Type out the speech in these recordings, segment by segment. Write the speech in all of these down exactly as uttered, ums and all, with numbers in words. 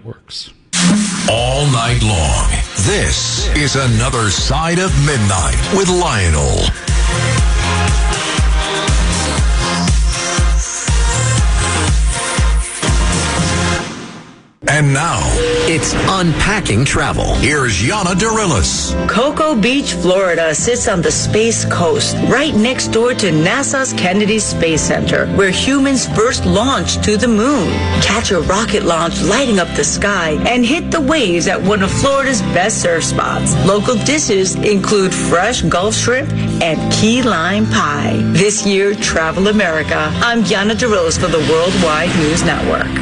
Networks. All night long, this is Another Side of Midnight with Lionel. And now, it's Unpacking Travel. Here's Yana Dorillis. Cocoa Beach, Florida sits on the Space Coast, right next door to NASA's Kennedy Space Center, where humans first launched to the moon. Catch a rocket launch lighting up the sky and hit the waves at one of Florida's best surf spots. Local dishes include fresh Gulf shrimp and key lime pie. This year, Travel America. I'm Yana Dorillis for the Worldwide News Network.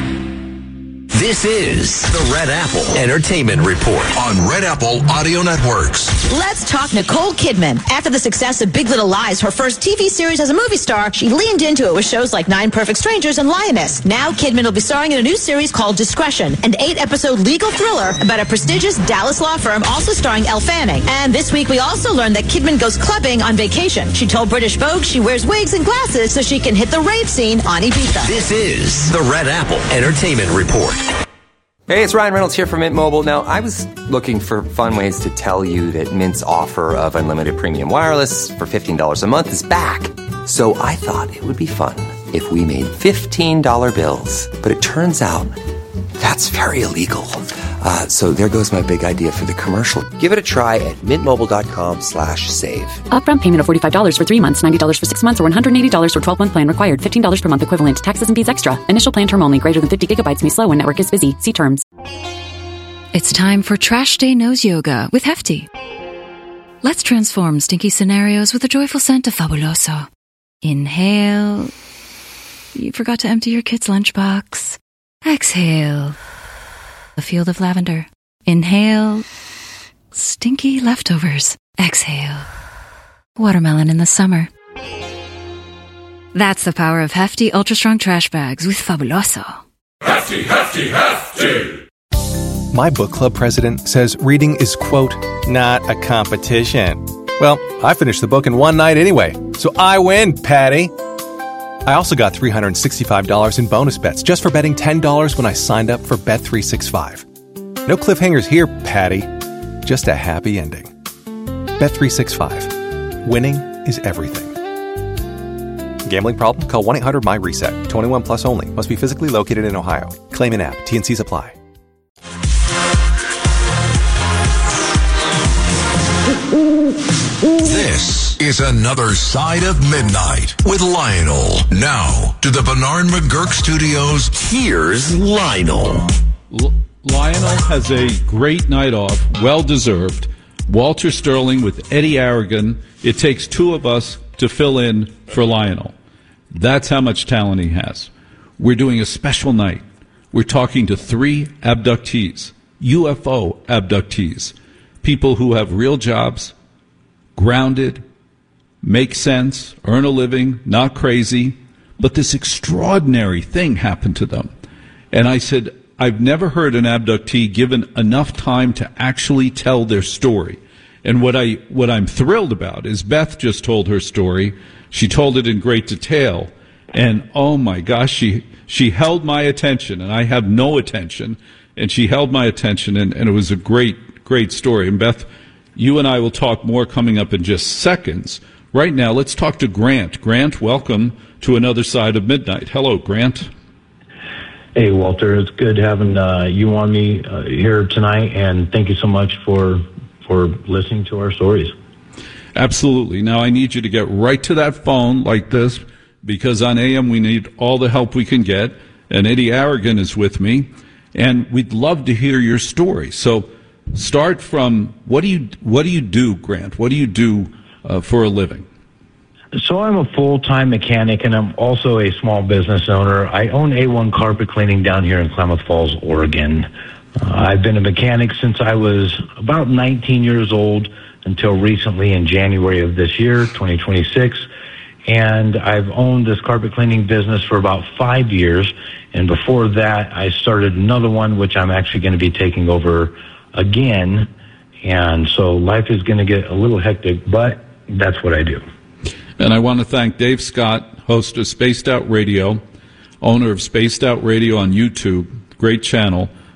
This is the Red Apple Entertainment Report on Red Apple Audio Networks. Let's talk Nicole Kidman. After the success of Big Little Lies, her first T V series as a movie star, she leaned into it with shows like Nine Perfect Strangers and Lioness. Now Kidman will be starring in a new series called Discretion, an eight-episode legal thriller about a prestigious Dallas law firm, also starring Elle Fanning. And this week we also learned that Kidman goes clubbing on vacation. She told British Vogue she wears wigs and glasses so she can hit the rave scene on Ibiza. This is the Red Apple Entertainment Report. Hey, it's Ryan Reynolds here from Mint Mobile. Now, I was looking for fun ways to tell you that Mint's offer of unlimited premium wireless for fifteen dollars a month is back. So I thought it would be fun if we made fifteen dollar bills. But it turns out that's very illegal. Uh, so there goes my big idea for the commercial. Give it a try at mintmobile.com slash save. Upfront payment of forty-five dollars for three months, ninety dollars for six months, or one hundred eighty dollars for twelve-month plan required. fifteen dollars per month equivalent. Taxes and fees extra. Initial plan term only. Greater than fifty gigabytes may slow when network is busy. See terms. It's time for Trash Day Nose Yoga with Hefty. Let's transform stinky scenarios with a joyful scent of Fabuloso. Inhale. You forgot to empty your kid's lunchbox. Exhale. A field of lavender. Inhale. Stinky leftovers. Exhale. Watermelon in the summer. That's the power of Hefty Ultra Strong Trash Bags with Fabuloso. Hefty, Hefty, Hefty! My book club president says reading is, quote, not a competition. Well, I finished the book in one night anyway, so I win, Patty. I also got three hundred sixty-five dollars in bonus bets just for betting ten dollars when I signed up for Bet three sixty-five. No cliffhangers here, Patty. Just a happy ending. Bet three sixty-five. Winning is everything. Gambling problem? Call one eight hundred M Y RESET. twenty-one plus only. Must be physically located in Ohio. Claim in app. T and C's apply. This is Another Side of Midnight with Lionel. Now, to the Bernard McGurk Studios, here's Lionel. L- Lionel has a great night off, well-deserved. Walter Sterling with Eddie Aragon. It takes two of us to fill in for Lionel. That's how much talent he has. We're doing a special night. We're talking to three abductees, U F O abductees, people who have real jobs, grounded, make sense, earn a living, not crazy, but this extraordinary thing happened to them. And I said, I've never heard an abductee given enough time to actually tell their story. And what I what I'm thrilled about is Beth just told her story. She told it in great detail. And oh my gosh, she she held my attention, and I have no attention. And she held my attention, and, and it was a great, great story. And Beth, you and I will talk more coming up in just seconds. Right now, let's talk to Grant. Grant, welcome to Another Side of Midnight. Hello, Grant. Hey, Walter. It's good having uh, you on me uh, here tonight, and thank you so much for for listening to our stories. Absolutely. Now, I need you to get right to that phone like this, because on A M we need all the help we can get, and Eddie Aragon is with me, and we'd love to hear your story. So start from, what do you what do you do, Grant? What do you do uh, for a living? So I'm a full-time mechanic, and I'm also a small business owner. I own A one Carpet Cleaning down here in Klamath Falls, Oregon. Uh, I've been a mechanic since I was about nineteen years old until recently in January of this year, twenty twenty-six. And I've owned this carpet cleaning business for about five years. And before that, I started another one, which I'm actually going to be taking over again. And so life is going to get a little hectic, but that's what I do. And I want to thank Dave Scott, host of Spaced Out Radio, owner of Spaced Out Radio on YouTube, great channel,